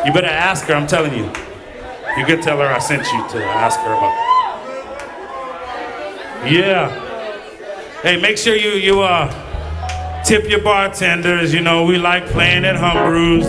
You better ask her, I'm telling you. You could tell her I sent you to ask her about. Yeah. Hey, make sure you tip your bartenders. You know, we like playing at Humbrew's.